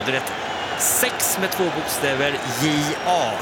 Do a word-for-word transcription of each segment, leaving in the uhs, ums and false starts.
Det är ett sex med två bokstäver J A.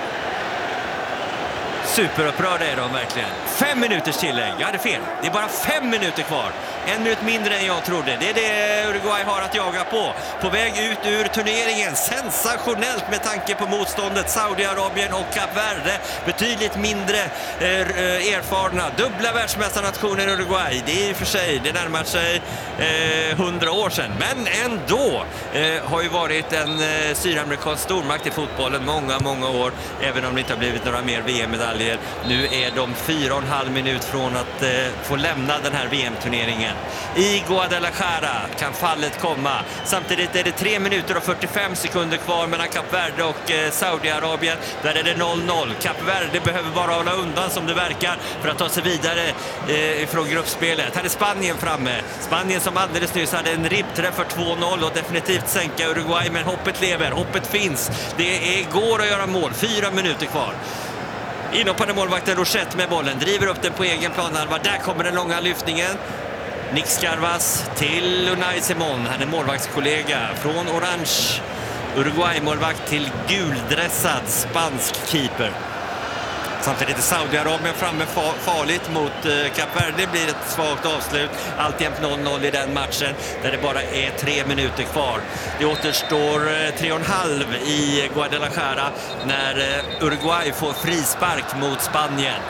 Superupprörda är de verkligen. Fem minuters tillägg. Jag hade fel. Det är bara fem minuter kvar. En minut mindre än jag trodde. Det är det Uruguay har att jaga på. På väg ut ur turneringen. Sensationellt med tanke på motståndet. Saudiarabien och Kap Verde. Betydligt mindre eh, erfarna. Dubbla världsmästarnationer Uruguay. Det är i och för sig, det närmar sig hundra eh, år sedan. Men ändå eh, har ju varit en eh, sydamerikansk stormakt i fotbollen många, många år. Även om det inte har blivit några mer V M-medaljer. Nu är de fyra och en halv minut från att eh, få lämna den här V M-turneringen. I Guadalajara kan fallet komma. Samtidigt är det tre minuter och fyrtiofem sekunder kvar mellan Kap Verde och eh, Saudiarabien. Där är det noll noll. Kap Verde behöver bara hålla undan som det verkar för att ta sig vidare eh, från gruppspelet. Här är Spanien framme. Spanien som alldeles nyss hade en ribbträff för två noll och definitivt sänka Uruguay. Men hoppet lever, hoppet finns. Det är, går att göra mål. Fyra minuter kvar. Inhoppande målvakten Rochette med bollen. Driver upp den på egen planhalva. Där kommer den långa lyftningen. Nick Scarvas till Unai Simon. Han är målvaktskollega från orange Uruguay-målvakt till guldressad spansk keeper. Samtidigt är Saudiarabien framme farligt mot Kap Verde. Det blir ett svagt avslut. Alltjämt noll noll i den matchen där det bara är tre minuter kvar. Det återstår tre och en halv i Guadalajara när Uruguay får frispark mot Spanien.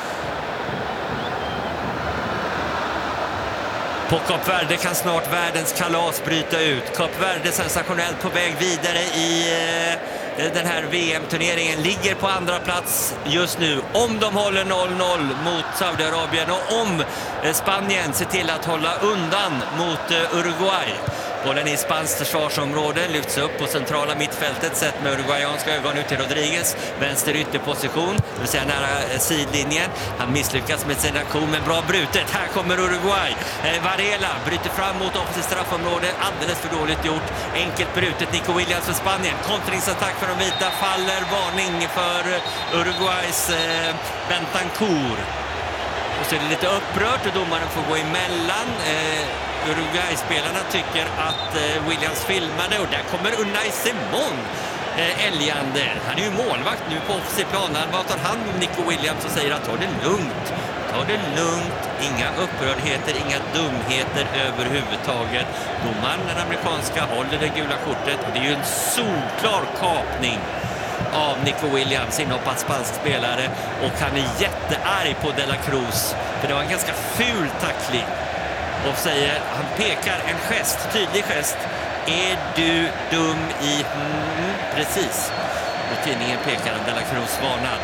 På Kap Verde kan snart världens kalas bryta ut. Kap Verde sensationellt på väg vidare i den här V M-turneringen. Ligger på andra plats just nu. Om de håller noll noll mot Saudiarabien och om Spanien ser till att hålla undan mot Uruguay. Bollen i spanskt försvarsområde lyfts upp på centrala mittfältet sett med uruguayanska ögon ut till Rodriguez. Vänster ytterposition, det vill säga nära sidlinjen. Han misslyckas med sin aktion men bra brutet. Här kommer Uruguay. Eh, Varela bryter fram mot offensivt straffområde. Alldeles för dåligt gjort. Enkelt brutet. Nico Williams för Spanien. Kontringsattack för de vita. Faller varning för Uruguays eh, Bentancur. Och så är det lite upprört och domaren får gå emellan. Eh, Uruguay-spelarna tycker att eh, Williams filmade och där kommer Unai Simon eh, älgande. Han är ju målvakt nu på offensiv plan. Han bara tar hand om Nico Williams och säger att ta det lugnt. Ta det lugnt. Inga upprördheter, inga dumheter överhuvudtaget. Domaren, den amerikanska, håller det gula kortet och det är ju en solklar kapning av Nico Williams, inhoppad spansk spelare, och han är jättearg på De La Cruz för det var en ganska ful tackling och säger, han pekar en gest, tydlig gest: är du dum i mm, precis, och tidningen pekar en De La Cruz varnad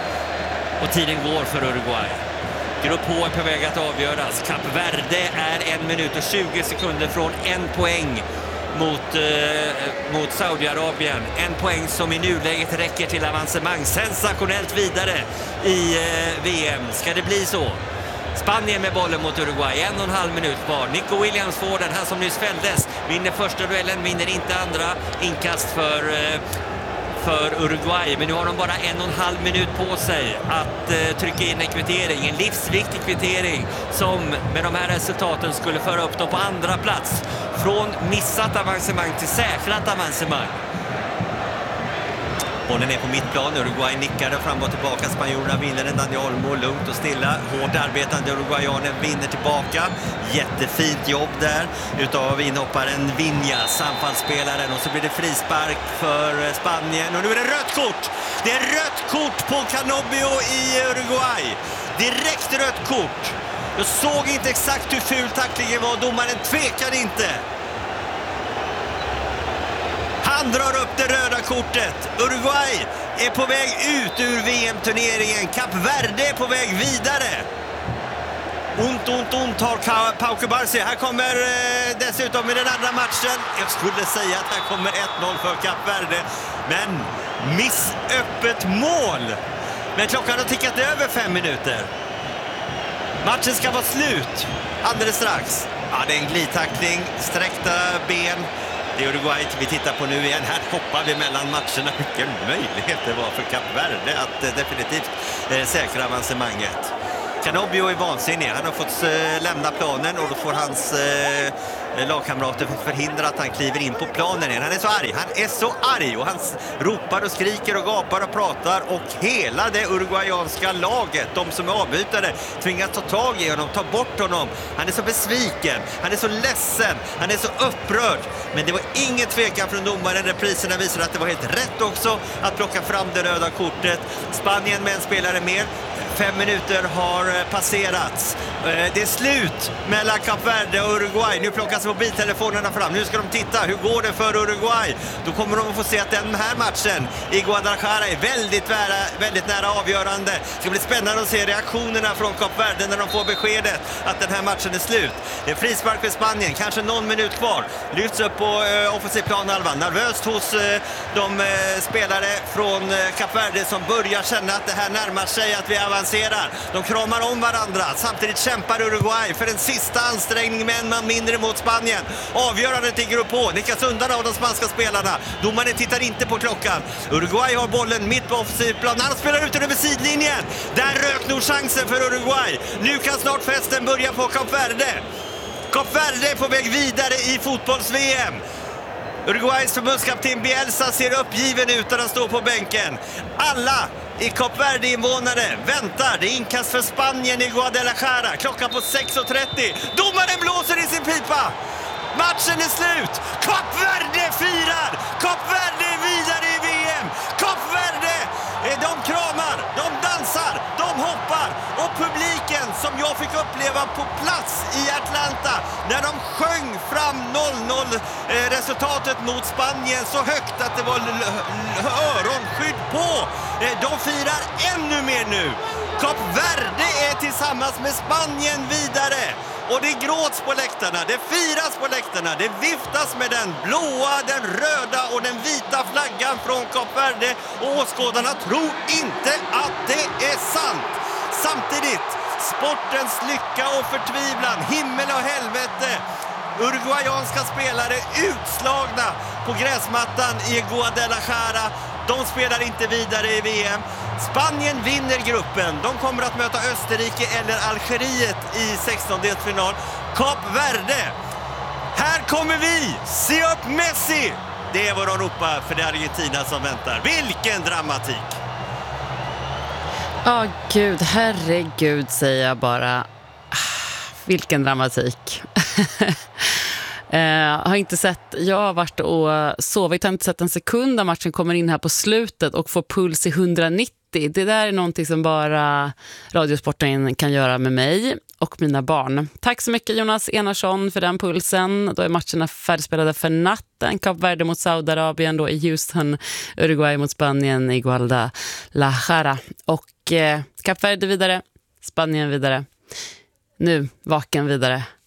och tiden går för Uruguay. Grupp H är på väg att avgöras. Kap Verde är en minut och tjugo sekunder från en poäng mot, eh, mot Saudiarabien. En poäng som i nuläget räcker till avancemang. Sensationellt vidare i eh, V M. Ska det bli så? Spanien med bollen mot Uruguay. En och en halv minut kvar. Nico Williams får den. Han som nyss fälldes. Vinner första duellen, vinner inte andra. Inkast för... Eh, för Uruguay, men nu har de bara en och en halv minut på sig att eh, trycka in en kvittering, en livsviktig kvittering som med de här resultaten skulle föra upp dem på andra plats från missat avancemang till säkrat avancemang. Bollen är på mittplan, Uruguay nickar fram och tillbaka, spanjorerna vinner den, Dani Olmo lugnt och stilla, hårt arbetande uruguayanen vinner tillbaka, jättefint jobb där utav inhopparen Vinhas, anfallsspelaren, och så blir det frispark för Spanien och nu är det rött kort, det är rött kort på Canobio i Uruguay, direkt rött kort. Jag såg inte exakt hur ful tacklingen var, domaren tvekade inte. Han drar upp det röda kortet. Uruguay är på väg ut ur V M-turneringen. Kap Verde är på väg vidare. Ont, ont, ont har Pau Cubarsí. Här kommer eh, dessutom i den andra matchen. Jag skulle säga att här kommer ett noll för Kap Verde. Men missöppet mål. Men klockan har tickat över fem minuter. Matchen ska vara slut alldeles strax. Ja, det är en glidtackling. Sträckta ben. Det är Uruguay vi tittar på nu igen. Här hoppar vi mellan matcherna. Vilken möjlighet det var för Kap Verde att eh, definitivt eh, säkra avancemanget. Canobio är vansinnig. Han har fått eh, lämna planen och då får hans eh, lagkamrater förhindra att han kliver in på planen igen. Han är så arg. Han är så arg och han ropar och skriker och gapar och pratar och hela det uruguayanska laget, de som är avbytare, tvingas ta tag i honom, ta bort honom. Han är så besviken. Han är så ledsen. Han är så upprörd. Men det var ingen tvekan från domaren. Repriserna visar att det var helt rätt också att plocka fram det röda kortet. Spanien med en spelare mer. Fem minuter har passerats. Det är slut mellan Kap Verde och Uruguay. Nu plockas mobiltelefonerna fram. Nu ska de titta. Hur går det för Uruguay? Då kommer de att få se att den här matchen i Guadalajara är väldigt nära, väldigt nära avgörande. Det ska bli spännande att se reaktionerna från Kap Verde när de får beskedet att den här matchen är slut. Det är frispark för Spanien. Kanske någon minut kvar. Lyfts upp på uh, offensiv planhalvan. Nervöst hos uh, de uh, spelare från uh, Kap Verde som börjar känna att det här närmar sig, att vi avancerar. De kramar om varandra. Samtidigt kämpar Uruguay för en sista ansträngning med en man mindre mot Spanien. Avgörandet i grupp H nickas undan av de spanska spelarna. Domaren tittar inte på klockan. Uruguay har bollen mitt på offensivplan. Han spelar ut den över sidlinjen. Där rök nog chansen för Uruguay. Nu kan snart festen börja på Kap Verde. Kap Verde är på väg vidare i fotbolls-V M. Uruguays förbundskapten Bielsa ser uppgiven ut när han står på bänken. Alla i Kap Verde-invånare väntar. Det är inkast för Spanien i Guadalajara. Klockan på sex och trettio. Domaren blåser i sin pipa. Matchen är slut. Kap Verde firar. Kap Verde är vidare i V M. Kap Verde, de kramar, de dansar, de hoppar. Och publiken som jag fick uppleva på plats i Atlanta när de sjöng fram noll noll resultatet mot Spanien så högt att det var öronskydd på. De firar ännu mer nu. Kap Verde är tillsammans med Spanien vidare. Och det gråts på läktarna, det firas på läktarna, det viftas med den blåa, den röda och den vita flaggan från Kap Verde. Och åskådarna tror inte att det är sant. Samtidigt, sportens lycka och förtvivlan, himmel och helvete. Uruguayanska spelare utslagna på gräsmattan i Guadalajara. De spelar inte vidare i V M. Spanien vinner gruppen. De kommer att möta Österrike eller Algeriet i sextondelsfinal. Kap Verde. Här kommer vi! Se upp Messi! Det är vad de ropar, för det är Argentina som väntar. Vilken dramatik! Ja, oh, gud, herregud säger jag bara. Vilken dramatik. Uh, har inte sett, jag har varit och sovit, har inte sett en sekund av matchen, kommer in här på slutet och får puls i hundranittio. Det där är någonting som bara Radiosporten kan göra med mig och mina barn. Tack så mycket Jonas Enarsson för den pulsen. Då är matcherna färdigspelade för natten. Kap Verde mot Saudiarabien, då i Houston, Uruguay mot Spanien i Guadalajara. Och eh, Kap Verde vidare, Spanien vidare. Nu, vaken vidare.